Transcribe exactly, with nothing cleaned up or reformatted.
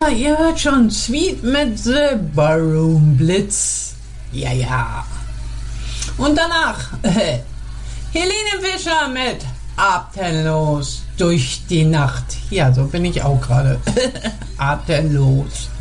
Ja, ihr hört schon, Sweet mit the Ballroom Blitz. Ja, ja. Und danach, äh, Helene Fischer mit Atemlos durch die Nacht. Ja, so bin ich auch gerade. Atemlos.